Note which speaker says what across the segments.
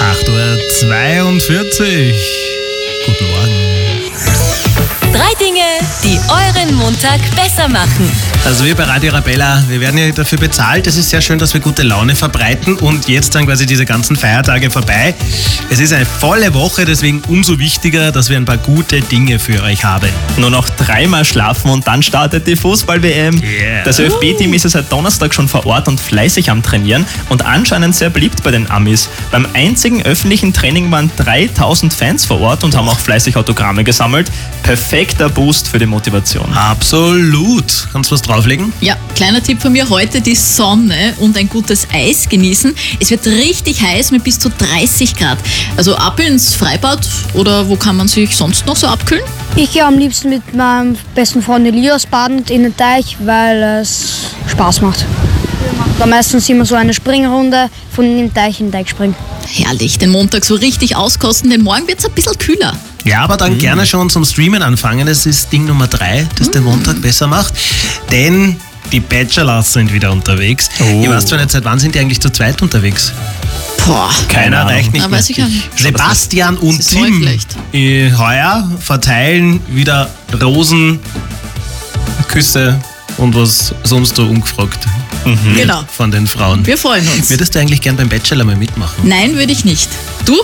Speaker 1: 8:42 Uhr. Guten Morgen.
Speaker 2: 3 Dinge, die euren Montag besser machen.
Speaker 1: Also wir bei Radio Arabella, wir werden ja dafür bezahlt. Es ist sehr schön, dass wir gute Laune verbreiten und jetzt sind quasi diese ganzen Feiertage vorbei. Es ist eine volle Woche, deswegen umso wichtiger, dass wir ein paar gute Dinge für euch haben.
Speaker 3: Nur noch 3-mal schlafen und dann startet die Fußball-WM.
Speaker 1: Yeah.
Speaker 3: Das ÖFB-Team ist ja seit Donnerstag schon vor Ort und fleißig am Trainieren und anscheinend sehr beliebt bei den Amis. Beim einzigen öffentlichen Training waren 3000 Fans vor Ort und haben auch fleißig Autogramme gesammelt. Perfekter Boost für die Motivation.
Speaker 1: Absolut. Kannst du was drauflegen?
Speaker 4: Ja, kleiner Tipp von mir heute, die Sonne und ein gutes Eis genießen. Es wird richtig heiß mit bis zu 30 Grad. Also ab ins Freibad oder wo kann man sich sonst noch so abkühlen?
Speaker 5: Ich gehe am liebsten mit meinem besten Freund Elias baden in den Teich, weil es Spaß macht. Da meistens immer so eine Springrunde von dem Teich in den Teich springen.
Speaker 4: Herrlich, den Montag so richtig auskosten, denn morgen wird es ein bisschen kühler.
Speaker 1: Ja, aber dann gerne schon zum Streamen anfangen. Das ist Ding Nummer 3, das den Montag besser macht. Denn die Bachelors sind wieder unterwegs. Ich weiß zwar nicht, seit wann sind die eigentlich zu zweit unterwegs?
Speaker 4: Boah,
Speaker 1: Keiner reicht nicht
Speaker 4: da
Speaker 1: mehr.
Speaker 4: weiß ich auch nicht.
Speaker 1: Sebastian und
Speaker 4: ist
Speaker 1: Tim
Speaker 4: schlecht.
Speaker 1: heuer verteilen wieder Rosen, Küsse und was sonst so ungefragt
Speaker 4: Genau,
Speaker 1: von den Frauen.
Speaker 4: wir freuen uns.
Speaker 1: Würdest du eigentlich gern beim Bachelor mal mitmachen?
Speaker 4: Nein, würde ich nicht. Du?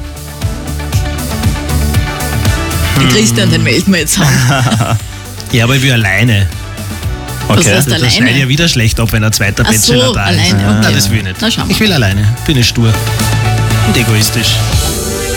Speaker 4: Den Christian, den melden wir jetzt an.
Speaker 1: Ja, aber ich will alleine.
Speaker 4: Was heißt
Speaker 1: Das schneidet ja
Speaker 4: alleine?
Speaker 1: wieder schlecht ab, wenn ein zweiter
Speaker 4: Ach so,
Speaker 1: Bachelor da ist.
Speaker 4: alleine, okay.
Speaker 1: Nein, das will ich nicht.
Speaker 4: Na, schauen wir.
Speaker 1: Ich will alleine. Bin ich stur und egoistisch.